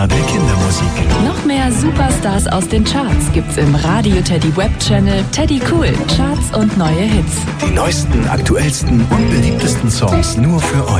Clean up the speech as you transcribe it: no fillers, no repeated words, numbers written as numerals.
der Kindermusik. Noch mehr Superstars aus den Charts gibt's im Radio Teddy Web-Channel Teddy Cool. Charts und neue Hits. Die neuesten, aktuellsten und beliebtesten Songs nur für euch.